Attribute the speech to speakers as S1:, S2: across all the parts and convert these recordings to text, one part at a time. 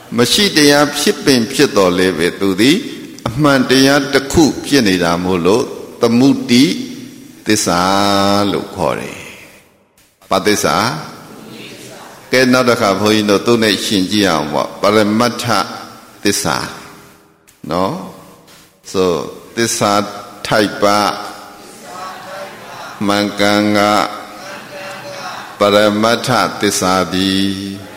S1: မရှိတရားဖြစ်ပင်ဖြစ်တော်လဲပဲသူသည်အမှန်တရားတစ်ခုဖြစ်နေတာမို့လို့သမုဒိသစ္စာလို့ခေါ်တယ်။ဘာသစ္စာကဲနောက်တစ်ခါဘုန်းကြီးတို့သူနဲ့ရှင်းကြည့်အောင်ပေါ့ပရမတ္ထသစ္စာနော်ဆိုသစ္စာထိုက်ပါမင်္ဂံကပရမတ္ထသစ္စာသည်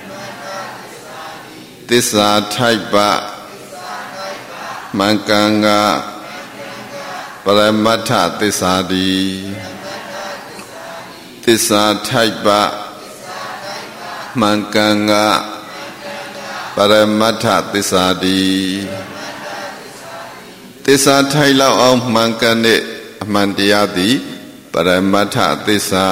S1: သစ္စာထိုက်ပါမင်္ဂံကပရမတ္ထသစ္စာသည်သစ္စာထိုက်ပါမင်္ဂံကပရမတ္ထသစ္စာသည်သစ္စာထိုက်လောက်အောင်မှန်ကန်တဲ့အမှန်တရားသည်ပရမတ္ထသစ္စာ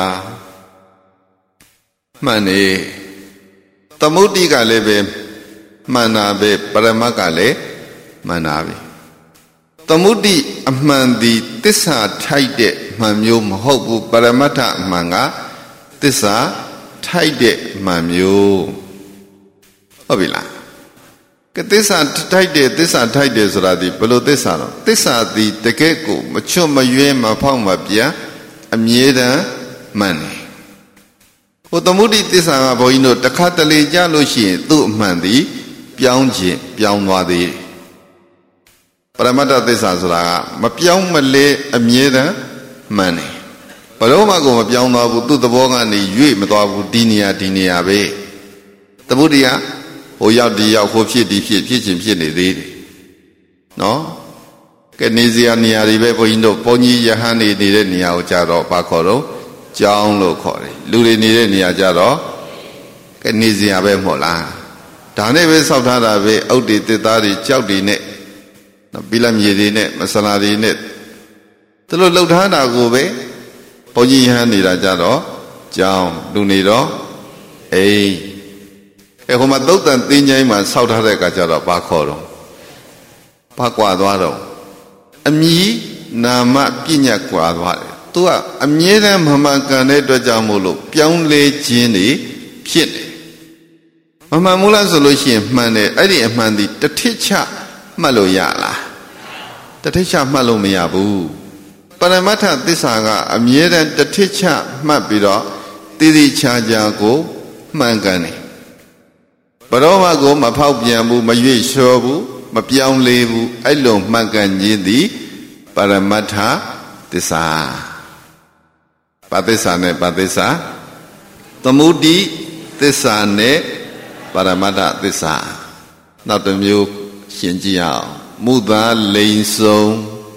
S1: မှန်နေသမုဒိကလည်းပဲမှန်တာပဲပရမတ်ကလည်းမှန်တာပဲသမုဒိအမှန်သည်သစ္စာထိုက်တဲ့မှန်မျိုးမဟုတ်ဘူးပရမတ္ထအမှန်ကသစ္စာထိုက်တဲ့မှန်မျိုးဟုတ်ပြီလားကသစ္စာထိုက်တယ်သစ္စာထိုက်တယ်ဆိုတာဒီဘယ်လိုသစ္စာတော့သစ္စာသည်တကယ်ကိုမချွတ်မရွဲမဖောက်မပြန်အမြဲတမ်းမှန်တယ်ဟိုသမုဒိသစ္စာကဘုန်းကြီးတို့တစ်ခါတလေကြားလို့ရှိရင်သူ့အမှန်သည်ပြောင်းခြင်းပြောင်းသွားသေးတယ်ပရမတ္ထသစ္စာဆိုတာကမပြောင်းမလဲအမြဲတမ်းမှန်တယ်ဘယ်တော့မှကိုမပြောင်းသွားဘူးသူ့သဘောကနေရွေ့မသွားဘူးဒီနေရာပဲသမုဒိယဟိုရောက်ဒီရောက်ဟိုဖြစ်ဒီဖြစ်ခြင်းဖြစ်နေသေးတယ်နော်ကဲနေစရာနေရာတွေပဲဘုန်းကြီးတို့ဘုန်းကြီးယဟန်နေနေတဲ့နေရာကိုကြတော့ဘာခေါ်တော့ကျောင်းလို့ခေါ်တယ်လူတွေနေတဲ့နေရာကြတော့ကနေစရာပဲမဟုတ်လားဒါနဲ့ပဲစောက်ထားတာပဲအုတ်တွေတစ်သားတွေကြောက်တွေနဲ့ဘီလမြေတွေနဲ့မဆလာတွေနဲ့သူတို့လှုပ်ထားတာကိုပဲဘုန်းကြီးယဟန်နေတာကြတော့ကျောင်းလူနေတော့အိမ်ဟိုမှာသုတ်တန်သင်္ချိုင်းမှာစောက်ထားတဲ့အခါကျတော့ဘာခေါ်တော့ဘာကွာသွားတော့အမြည်နာမပညာကွာသွားတယ်သူကအမြဲတမ်းမမှန်ကန်တဲ့အတွက်ကြောင့်မို့လို့ပြောင်းလဲခြင်းတွေဖြစ်တယ်မမှန်ဘူးလားဆိုလို့ရှိရင်မှန်တယ်အဲ့ဒီအမှန်ဒီတထစ်ချမှတ်လို့ရလားတထစ်ချမှတ်လို့မရဘူးပရမတ္ထသစ္စာကအမြဲတမ်းတထစ်ချမှတ်ပြီးတော့တည်တည်ချာချာကိုမှန်ကန်တယ်ဘရောမကိုမဖောက်ပြန်ဘူးမရွေ့လျှော်ဘူးမပြောင်းလဲဘူးအဲ့လိုမှန်ကန်ခြင်းသည်ပရမတ္ထသစ္စာပါသစ္စာနဲ့ပါသစ္စာသမုဒိသစ္စာနဲ့ပရမတ္ထသစ္စာနောက်တစ်မျိုးရှင်းကြည့်အောင်မုသာလိန်ဆုံး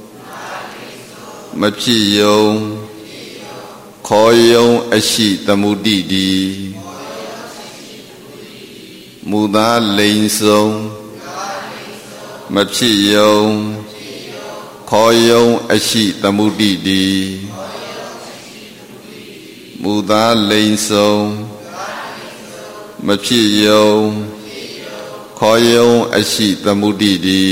S1: မဖြစ်ယုံခေါ်ယုံအရှိသမုဒိတိမုသာလိန်ဆုံးမဖြစ်ယုံခေါ်ယုံအရှိသမုဒိတိမုသာလိန်ဆုံးမဖြစ်ယုံခေါ်ယုံအရှိသမုဒိတိ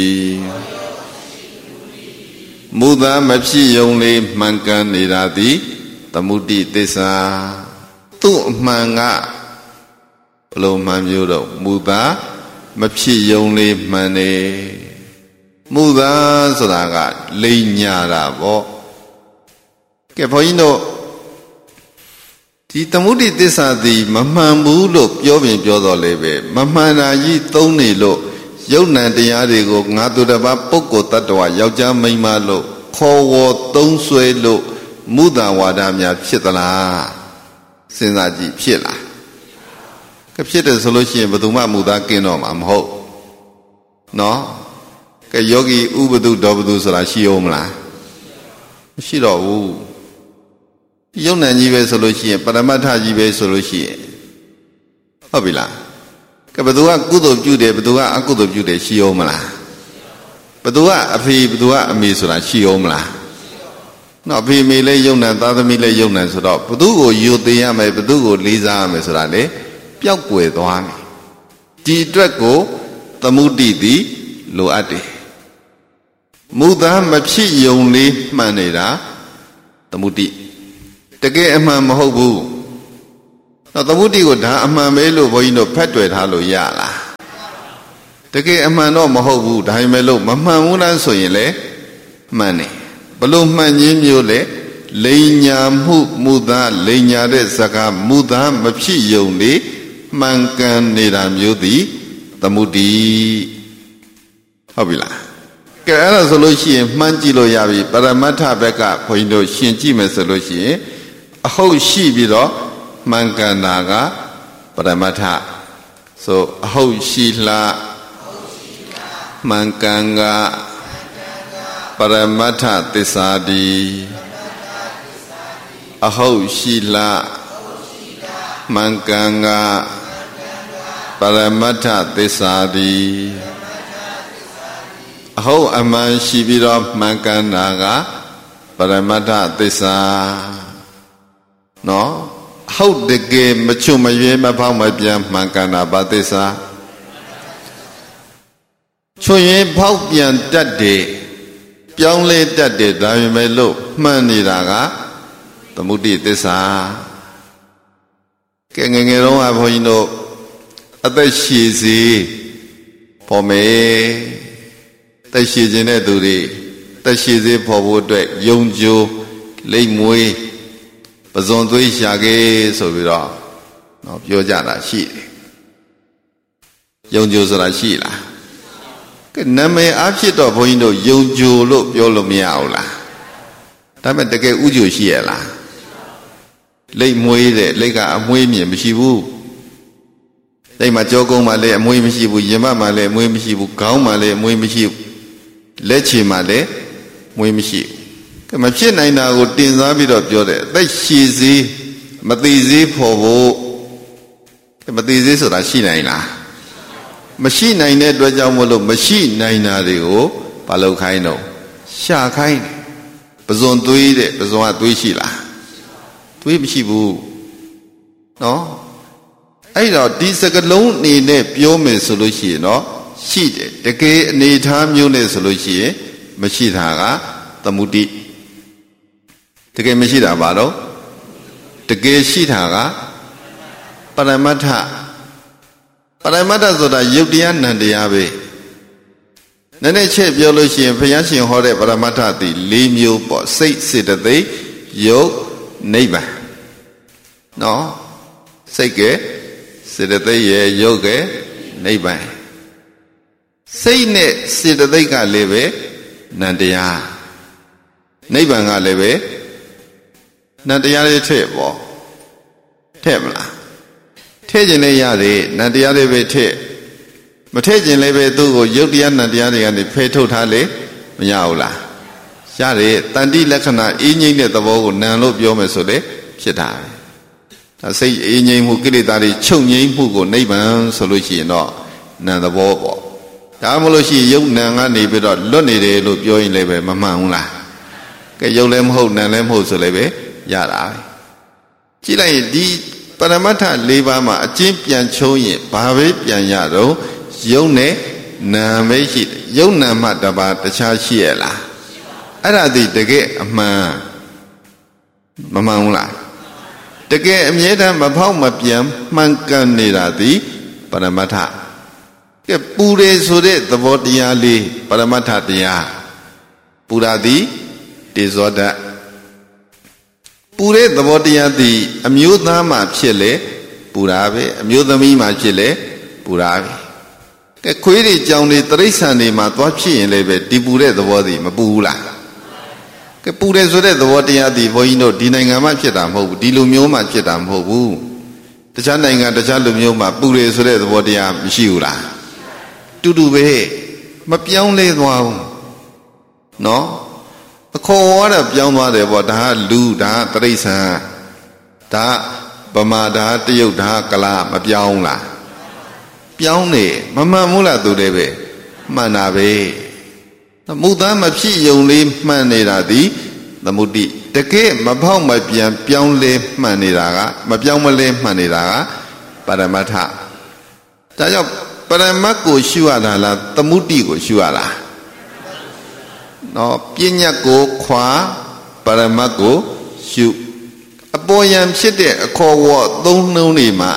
S1: မုသာမဖြစ်ယုံလေးမှန်ကန်နေတာသည်သမုဒိသစ္စာသူ့အမှန်ကဘလို့မှန်မျိုးတော့မုသာမဖြစ်ယုံလေးမှန်နေမုသာဆိုတာကလိမ်ညာတာပေါ့ကဲဘုန်းကြီးတို့ဒီသမုဒိသစ္စာသည်မမှန်ဘူးလို့ပြောပြင်ပြောတော်လဲပဲမမှန်တာကြီးသုံးနေလို့ယုတ်နံတရားတွေကိုငါသူတစ်ပါးပုဂ္ဂိုလ်တ attva ယောက်ျားမိန်းမလို့ခေါ်ဝေါ်သုံးဆွဲလို့မုသာဝါဒများဖြစ်သလားစဉ်းစားကြည့်ဖြစ်လားကဖြစ်တယ်ဆိုလို့ရှိရင်ဘယ်သူမှမူသားကင်းတော့မှာမဟုတ်နော်ကဲယောဂီဥပဒုဒောပဒုဆိုတာရှိအောင်မလားမရှိတော့ဘူးယုံနံကြီးပဲဆိုလို့ရှိရင်ပရမတ္ထကြီးပဲဆိုလို့ရှိရင်ဟုတ်ပြီလားကဲဘယ်သူကကုသိုလ်ပြုတယ်ဘယ်သူကအကုသိုလ်ပြုတယ်ရှိအောင်မလားဘယ်သူကအဖေဘယ်သူကအမေဆိုတာရှိအောင်မလားနော်အဖေမေလည်းယုံနံသားသမီးလည်းယုံနံဆိုတော့ဘယ်သူကိုယူသေးရမယ်ဘယ်သူကိုလေးစားရမယ်ဆိုတာလေပျောက်ကွယ်သွားမယ်ဒီအတွက်ကိုသမုဒိတိလိုအပ်တယ်မုသာမဖြစ်ယုံလေးမှန်နေတာသမုဒိတကယ်အမှန်မဟုတ်ဘူး။သမုဒိကိုဒါအမှန်ပဲလို့ဘုန်းကြီးတို့ဖတ်တွေ့ထားလို့ရလားတကယ်အမှန်တော့မဟုတ်ဘူးဒါပေမဲ့လို့မမှန်ဘူးလားဆိုရင်လေမှန်တယ်ဘလို့မှန်ခြင်းမျိုးလေလိန်ညာမှုမူသားလိန်ညာတဲ့စကားမူသားမဖြစ်ယုံလေမှန်ကန်နေတာမျိုးသည်သမုဒိဟုတ်ပြီလားကဲအဲ့ဒါဆိုလို့ရှိရင်မှန်းကြည့်လို့ရပြီပရမတ္ထဘက်ကဘုန်းကြီးတို့ရှင်းကြည့်မယ်ဆိုလို့ရှိရင်အဟုတ်ရှိပြီးတော့မှန်ကန်တာကပရမတ္ထဆိုအဟုတ်ရှိလားမှန်ကန်ကပရမတ္ထသစ္စာတိအဟုတ်ရှိလားမှန်ကန်ကပရမတ္ထသစ္စာတိအဟုတ်အမှန်ရှိပြီးတော့မှန်ကန်တာကပရမတ္ထသစ္စာနော်ဟုတ်တကယ်မချွတ်မရွေးမဖောက်မပြန်မှန်ကန်တာဘာသစ္စာချွတ်ရင်ဖောက်ပြန်တတ်တယ်ပြောင်းလဲတတ်တယ်ဒါပေမဲ့လို့မှန်နေတာကသမုဒိသစ္စာကဲငယ်ငယ်တုန်းကဘုန်းကြီးတို့အသက်ရှည်စေပေါ်မယ်သက်ရှည်ခြင်းတဲ့သူတွေသက်ရှည်စေပေါ်ဖို့အတွက်ယုံကြည်လိမ့်မွေးပဇွန်သွေးရှာခဲ့ဆိုပြီးတော့နော်ပြောကြတာရှိတယ်ယုံကြည်ဆိုတာရှိလားကဲနာမည်အဖြစ်တော့ဘုန်းကြီးတို့ယုံကြည်လို့ပြောလို့မရဘူးလားဒါပေမဲ့တကယ်ဥကြည်ရှိရလားလိမ့်မွေးတဲ့လိတ်ကအမွေးမြင်မရှိဘူးလိမ့်မှာကြောကုန်းမှာလည်းအမွေးမရှိဘူးရင်မမှာလည်းအမွေးမရှိဘူးခေါင်းမှာလည်းအမွေးမရှိဘူးလက်ချေမှာလည်းမွေးမရှိဘူးမဖြစ်နိုင်တာကိုတင်စားပြီးတော့ပြောတယ်အသက်ရှည်စေမသိစေဖို့ဖို့မသိစေဆိုတာရှိနိုင်လားမရှိနိုင်တဲ့အတွက်ကြောင့်မလို့မရှိနိုင်တာတွေကိုမလုပ်ခိုင်းတော့ရှာခိုင်းတယ်ပဇွန်သွေးတဲ့ပဇွန်ကသွေးရှိလားသွေးမရှိဘူးနော်အဲ့တော့ဒီစကလုံးအနေနဲ့ပြောမယ်ဆိုလို့ရှိရင်တော့ရှိတယ်တကယ်အနေထားမျိုးနဲ့ဆိုလို့ရှိရင်မရှိတာကသမုဒိတကယ်မရှိတာဘာလို့တကယ်ရှိတာကပရမတ္ထပရမတ္ထဆိုတာယုတ်တရားနံတရားပဲနည်းနည်းချက်ပြောလို့ရှိရင်ဘုရားရှင်ဟောတဲ့ပရမတ္ထသည်၄မျိုးပေါ့စိတ်စေတသိက်ယုတ်နိဗ္ဗာန်နော်စိတ်ကစေတသိက်ရဲ့ယုတ်ကနိဗ္ဗာန်စိတ်နဲ့စေတသိက်ကလည်းပဲနံတရားနိဗ္ဗာန်ကလည်းပဲနံတရားလေးထည့်ပေါ့ထည့်မလားထည့်ခြင်းလည်းရတယ်နံတရားလေးပဲထည့်မထည့်ခြင်းလည်းပဲသူ့ကိုယုတ်တရားနံတရားတွေကနေဖယ်ထုတ်ထားလေမရဘူးလားရတယ်တန်တိလက္ခဏာအေးငြိမ့်တဲ့သဘောကိုနံလို့ပြောမယ်ဆိုလေဖြစ်တာပဲဒါစိတ်အေးငြိမ့်မှုကိလေသာတွေချုပ်ငြိမ့်မှုကိုနိဗ္ဗာန်ဆိုလို့ရှိရင်တော့နံသဘောပေါ့ဒါမှမဟုတ်ရှိရင်ယုတ်နံကနေပြီးတော့လွတ်နေတယ်လို့ပြောရင်လည်းပဲမမှန်ဘူးလားကဲယုတ်လည်းမဟုတ်နံလည်းမဟုတ်ဆိုလည်းပဲရတာပဲကြည့်လိုက်ရင်ဒီပရမတ္ထ၄ပါးမှာအကျဉ်းပြန်ချုံးရင်ဘာပဲပြန်ရတော့ယုတ်နဲ့နံပဲရှိတယ်ယုတ်နံမှတပါးတခြားရှိရလားအဲ့ဒါဒီတကယ်အမှန်မမှန်ဘူးလားတကယ်အမြဲတမ်းမဖောက်မပြန်မှန်ကန်နေတာဒီပရမတ္ထကဲပူတယ်ဆိုတဲ့သဘောတရားလေးပရမတ္ထတရားပူရာသည်တေဇောဓာတ်ပူတဲ့သဘောတရားသည်အမျိုးသားမှဖြစ်လေပူရာပဲအမျိုးသမီးမှဖြစ်လေပူရာပဲကဲခွေးတွေကြောင်တွေတိရစ္ဆာန်တွေမှာသွားဖြစ်ရင်လည်းပဲဒီပူတဲ့သဘောသည်မပူဘူးလားကဲပူတယ်ဆိုတဲ့သဘောတရားသည်ဘုန်းကြီးတို့ဒီနိုင်ငံမှာဖြစ်တာမဟုတ်ဘူးဒီလူမျိုးမှာဖြစ်တာမဟုတ်ဘူးတခြားနိုင်ငံတခြားလူမျိုးမှာပူတယ်ဆိုတဲ့သဘောတရားမရှိဘူးလားတူတူပဲမပြောင်းလဲသွားဘူးနော်အခေါ်ဝါဒပြောင်းသွားတယ်ပေါ့ဒါကလူဒါကတိရစ္ဆာန်ဒါဗမာဒါတရုတ်ဒါကလာမပြောင်းလားပြောင်းနေမမှန်ဘူးလားသူတွေပဲမှန်တာပဲမူသားမဖြစ်ယုံလေးမှန်နေတာဒီသမုဒိတကယ်မဖောက်မပြန်ပြောင်းလဲမှန်နေတာကမပြောင်းမလဲမှန်နေတာကပရမတ္ထဒါကြောင့်ပရမတ်ကိုရှုရတာလားသမုဒိကိုရှုရလားနော်ပညာကိုခွာပရမတ်ကိုရှုအပေါ်ယံဖြစ်တဲ့အခေါ်ဝေါ်သုံးနှုံးတွေမှာ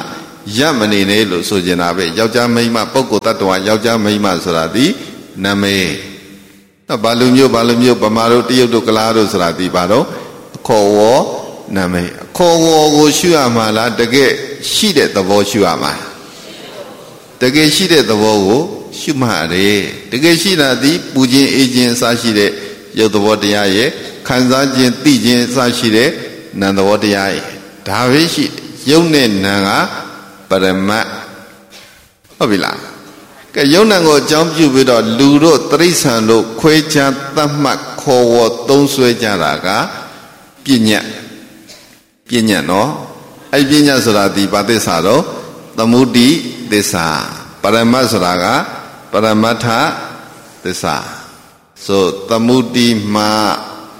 S1: Yamani Nelo Sojanabe, Yauja Mima, Poko Tatua, Yauja Mima Sorati, Name Balumio, Bamaro, Tio Calado Sorati Bado, Kowo, Name, Kowo, Shuamala, the gate, she did the Voshuama. The gate she did the Vogo, Shumare, the gate she did the Pujin agent Sashide, Yodovotiaye, Kanzajin, Tijin Sashide, Nandovotiaye, Davishi, Yone Nanga. Parama Avila. Kayonango jump you with a Ludo, Trisando, Quecha, Tamak, Kowo, Tonsue Jaraga, Pinya. Pinya no? I Pinya Sorati, Patesado, Tamudi, Desa, Parama Soraga, Paramata, Desa. So Tamudi Ma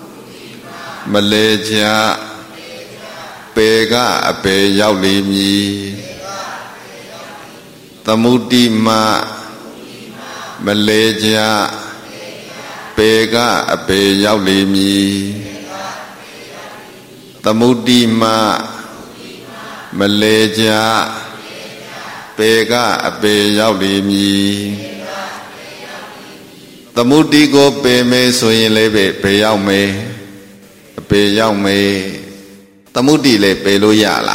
S1: Malaysia Pega, Ape Yaulimi. Tamudi ma Malaysia Pega Ape Yaulimi Tamudi ma Malaysia Pega Ape Yaulimi Tamudi go pe me soyin lebe pe yaw me Ape yaw me Tamudi le pe lo ya la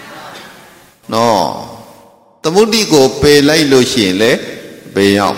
S1: No Tamudi go pe lai lo shin le pe yaw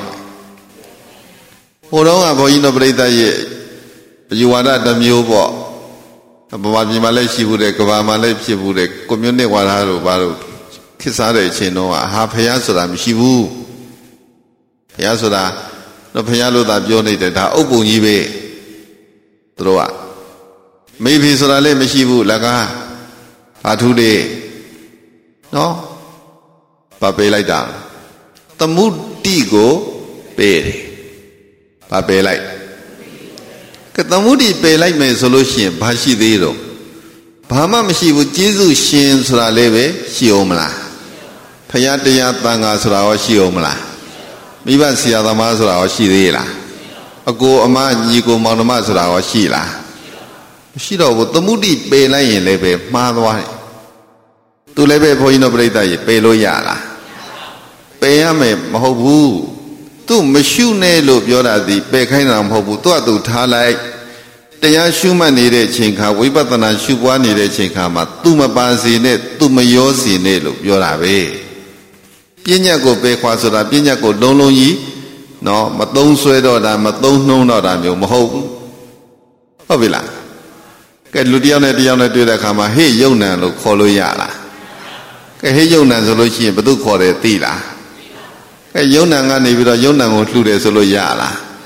S1: Hodonga Bojino Breda ye Yuwada Damyo bo Baba Bimale Shibude Kavamale Shibude Community Wadaru Baru Kisare Chino half Hayasura Mishibu Hayasura no Payalo da Bione da Obu Yibe Droa Maybe Sorale Mishibu Laga Atude No Pape like that. The moody go pay. Pape like. The moody pay like me solution, Pashi Dero. Pama Mishibu Jizu Shin Sura Leve, Shiomla. Payataya Tanga Sura or Shiomla. Miva Siadama Sura or Shidela. A go a man, you go Monoma Sura or Shila. Shido with the moody pay like in Leve, Madwai. To Leve Poino Breda, Pelo Yala. Payame Mahobu, two Machune loop Yoradi, Pekainam Hobu, to Talai, Taya Shuma needed Chinka, Wipatana Shubwa needed Chinkama, Tuma Bansi net, Tuma Yosi Nelo, Yorabe. Pinya go Pequasura, Pinya go Dolonyi, no, Maton Swedo, Maton no, not Mahobu. Ovila. Get Ludiana Diana do the Kama, hey, Yona, look, Holoyala. Hey, Yona, Solution, but do call it Tila. Yonanga Nibida Yonang included Solo Yala.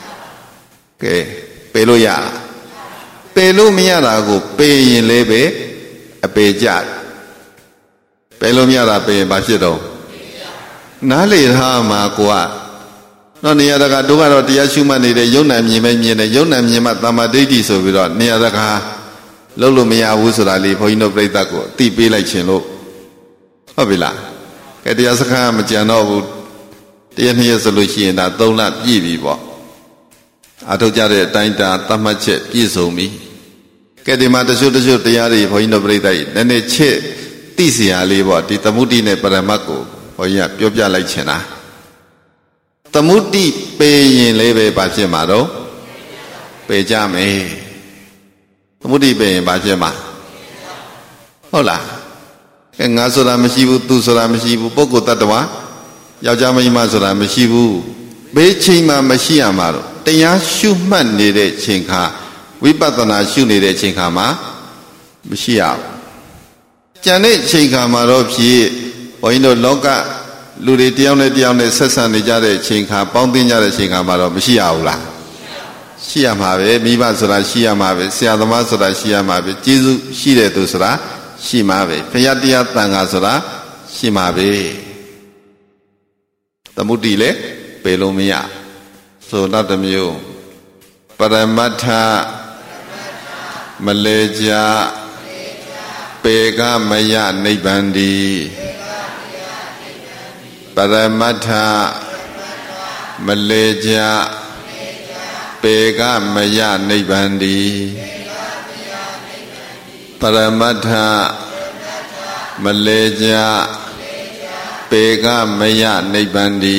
S1: Pelo Yala. Pelo Miara go pay in Lebe, a pay jack. Pelo Miara pay Bashido. Nali Hama Gua. No near the Gaduga or the Yashuma need a Yonam Yemen, a Yonam Yema Tamaditi so without near the car. Lolo Mia Wusali, Poino Bretago, TP like Chelo. Ovila. Get the Asaka Majano. Then he has a solution that don't not give you. I told you that Tamache is on me. Get him out the shoot the Yari for Innobrate. Then they check Tisia Libo, the Tamudine Paramako, or ya, Pioja like Chena. Tamudi pay in Leve Bajamado, Pejame. Tamudi pay in Bajama. Hola. And Asura Mashibu, Tusura Mashibu, Boko Tatawa. Yajama Masura Mashibu, Bechima Mashiamaro, Taya Shuman needed Chinka, Wipatana Shu needed Chinkama, Mashia. Janet Chinkama Ropi, or in the Loka, Ludiane Diane Sessan Jade Chinka, Pounding Jade Chinkama, Mashiaula. Shiamave, Mivasura Shiamave, Siadamasura Shiamave, Jizu Shide Dusra, Shimave, Payatia Tangasura, Shimave. Tamudile, Pelomia. So not the mu. Paramata Malaysia Pega Maya Nibandi Paramata Malaysia Pega Maya Nibandi Paramata Malaysia ပေကမယနိဗ္ဗာန်ဒီ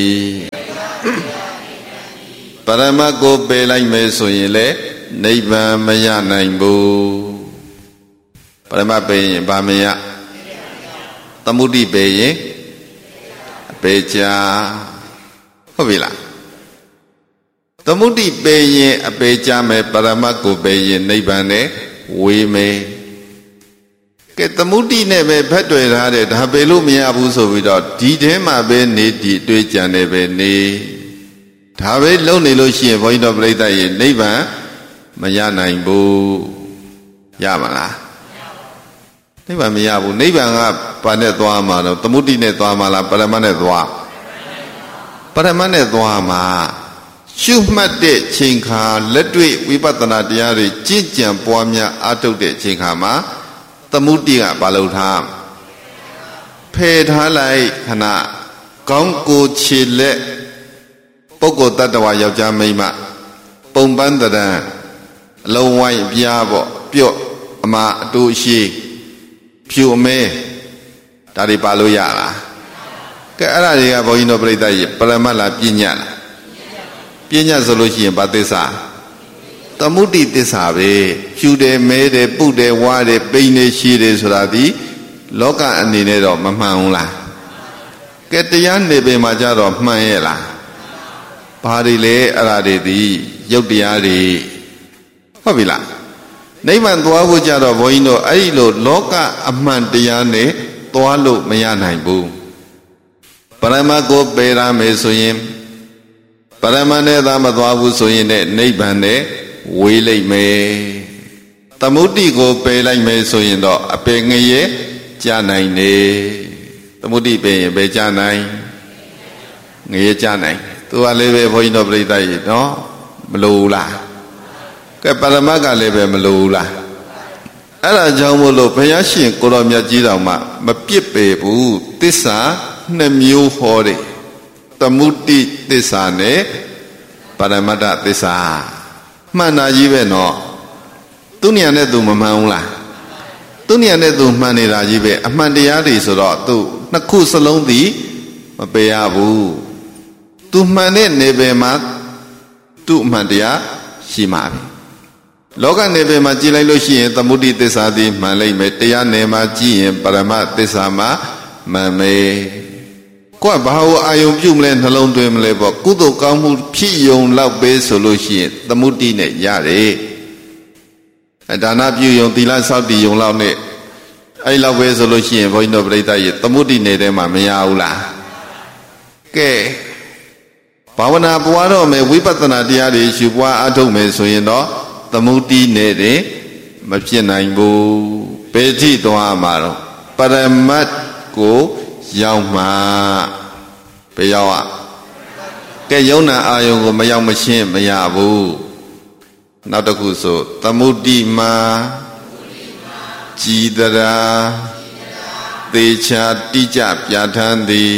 S1: ပရမတ်ကိုပေလိုက်မယ်ဆိုရင်လေနိဗ္ဗာန်မရနိုင်ဘူးပရမတ်ပေရင်ဘာမရသမုဒိပေရင်အပေချာဟုတ်ပြီလားသမုဒိပေရင်အပေချာမယ်ပရမတ်ကိုပေရင်နိဗ္ဗာန်နဲ့ဝေးမယ်ကဲသမုဒိနဲ့ပဲဖက်တွေ့ထားတယ်ဒါပေလို့မရဘူးဆိုပြီးတော့ဒီထဲမှာပဲနေဒီတွေးကြံနေပဲနေဒါပဲလုံနေလို့ရှိရင်ဘုန်းကြီးတို့ပြိဿရေနိဗ္ဗာန်မရနိုင်ဘူးရမလားနိဗ္ဗာန်မရဘူးနိဗ္ဗာန်ကဘာနဲ့သွားမှာတော့သမုဒိနဲ့သွားမှာလားပရမတ်နဲ့သွားပရမတ်နဲ့သွားမှာရှုမှတ်တဲ့ချိန်ခါလက်တွေ့ဝိပဿနာတရားတွေကြင်ကြံပွားများအားထုတ်တဲ့ချိန်ခါမှာသမုဒိကဘာလို့ထားဖယ်ထားလိုက်ခဏကောင်းကိုခြေလက်ပုဂ္ဂိုလ်တ attva ယောက်ျားမိန်းမပုံပန်းတရံအလုံးဝိုင်းပြားပေါ့ပြော့အမအတူရှိဖြူအမဲဒါတွေပါလို့ရလားကဲအဲ့ဒါတွေကဘုန်းကြီးတို့ပြိဿကြီးပရမတ်လားပညာလားပညာဆိုလို့ရှိရင်ဘာသစ္စာသမုဒိသစ္စာပဲဖြူတယ်မဲတယ်ပုတယ်ဝါတယ်ပိန်တယ်ရှည်တယ်ဆိုတာဒီလောကအနေနဲ့တော့မမှန်ဘူးလားကဲတရားနေပင်မှာကြတော့မှန်ရဲ့လားဘာတွေလဲအဲ့ဒါတွေဒီရုပ်တရားတွေဟုတ်ပြီလားနိဗ္ဗာန်သွားဖို့ကြတော့ဘုန်းကြီးတို့အဲ့ဒီလိုလောကအမှန်တရားနဲ့သွားလို့မရနိုင်ဘူးပရမတ်ကိုပယ်ရမယ်ဆိုရင်ပရမတ်နဲ့သာမသွားဘူးဆိုရင်လည်းနိဗ္ဗာန်နဲ့ဝေးလိုက်မယ်သမုဒိကိုပယ်လိုက်မယ်ဆိုရင်တော့အပယ်ငရဲကြာနိုင်နေသမုဒိပယ်ရင်ပယ်ကြာနိုင်ငရဲကြာနိုင်သူကလည်းပဲဘုန်းကြီးတို့ပြိဿကြီးနော်မလိုဘူးလားကဲပရမတ်ကလည်းပဲမလိုဘူးလားအဲ့ဒါကြောင့်မို့လို့ဘုရားရှင်ကိုတော်မြတ်ကြီးတော်မှာမပြစ်ပေဘူးသစ္စာနှစ်မျိုးဟောတယ်သမုဒိသစ္စာနဲ့ပရမတ္တသစ္စာမှန်တာကြီးပဲနော်သူဉာဏ်နဲ့သူမမှန်ဘူးလားသူဉာဏ်နဲ့သူမှန်နေတာကြီးပဲအမှန်တရားတွေဆိုတော့သူနှစ်ခုစလုံးသည်မပယ်ရဘူးသူမှန်တဲ့နေပယ်မှာသူ့အမှန်တရားရှိမှာပဲလောကနေပယ်မှာကြည်လိုက်လို့ရှိရင်သမုဒိသစ္စာသည်မှန်လိမ့်မယ်တရားနယ်မှာကြည်ရင်ပရမတ်သစ္စာမှာမှန်မယ်ကိုကဘာလို့အာယုံပြုတ်မလဲနှလုံးသွင်းမလဲပေါ့ကုသိုလ်ကောင်းမှုဖြစ်ယုံလောက်ပဲဆိုလို့ရှိရင်သမုဒိနဲ့ရတယ်ဒါနပြုယုံသီလစောင့်တည်ယုံလောက်နဲ့အဲ့လောက်ပဲဆိုလို့ရှိရင်ဘုန်းကြီးတို့ပြိဿရေသမုဒိနယ်ထဲမှာမရဘူးလားကဲဘာဝနာပွားတော့မယ်ဝိပဿနာတရားတွေရှုပွားအားထုတ်မယ်ဆိုရင်တော့သမုဒိနယ်တွေမဖြစ်နိုင်ဘူးဘယ်ထိသွားမှာတော့ပရမတ်ကိုရောက်မှာဘယ်ရောက်อ่ะကဲယုံနာအာယုံကိုမရောက်မရှင်းမရဘူးနောက်တစ်ခုဆိုသမုဒိမာကြည်တရာသေချာတိကျပြဋ္ဌာန်းသည်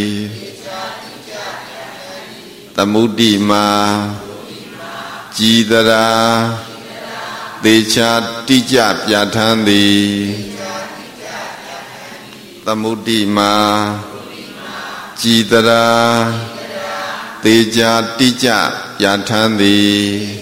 S1: သမုဒိမာကြည်တရာသေချာတိကျပြဋ္ဌာန်းသည်သမုဒိမာကြည်တရာသေချာတိကျပြဋ္ဌာန်းသည်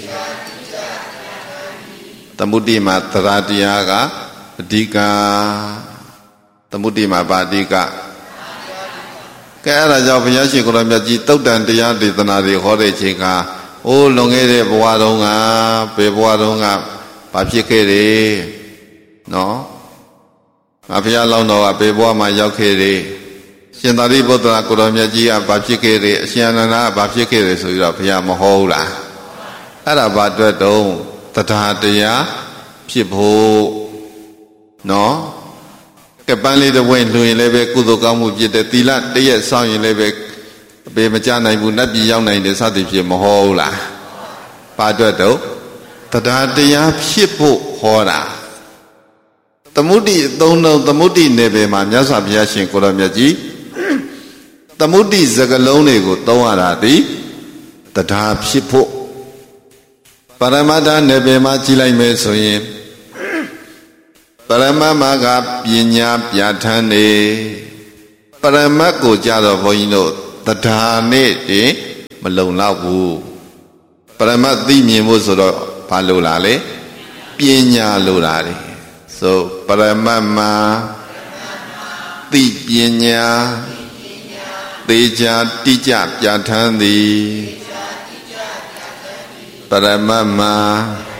S1: သမုဒိမာသရတရားကအဓိကသမုဒိမာပါတိကကဲအဲ့ဒါကြောင့်ဘုရားရှင်ကိုယ်တော်မြတ်ကြီးတုတ်တန်တရားဒေသနာတွေဟောတဲ့ချိန်ကအိုးလွန်ခဲ့တဲ့ဘဝတုန်းကဘယ်ဘဝတုန်းကဘာဖြစ်ခဲ့တယ်နော်အဖေအလောင်းတော်ကဘယ်ဘဝမှာရောက်ခဲ့တယ်ရှင်သာရိပုတ္တရာကိုယ်တော်မြတ်ကြီးကဘာဖြစ်ခဲ့တယ်အရှင်အနန္ဒာကဘာဖြစ်ခဲ့တယ်ဆိုပြီးတော့ဘုရားမဟောဘူးလားအဲ့ဒါဘာအတွက်တုံးတရားတရားဖြစ်ဖို့နော်ကပန်းလေးတစ်ဝင်းလှူရင်လည်းပဲကုသိုလ်ကောင်းမှုဖြစ်တယ်သီလတရက်စောင့်ရင်လည်းပဲအပေမကြနိုင်ဘူးနတ်ပြည်ရောက်နိုင်တယ်စသည်ဖြင့်မဟောဘူးလားဘာအတွက်တုံးတရားတရားဖြစ်ဖို့ဟောတာသမုဒိအသုံးတော်သမုဒိနယ်ပယ်မှာမြတ်စွာဘုရားရှင်ကိုယ်တော်မြတ်ကြီးသမုဒိစကလုံးတွေကိုသုံးရတာဒီတရားဖြစ်ဖို့ပရမတ္ထနယ်ပယ်မှာကြည်လိုက်မယ်ဆိုရင်ပရမတ်မှာကပညာပြဋ္ဌာန်းနေပပရမတ်ကိုကြတော့ဘုန်းကြီးတို့တရားနဲ့ဒီမလုံလောက်ဘူးပရမတ်သိမြင်ဖို့ဆိုတော့ဘာလို့လားလဲပညာလို့လားလေဆိုပရမတ်မှာသိပညာသေချာတိကျပြဋ္ဌာန်းသည်ပရမတ်မှာ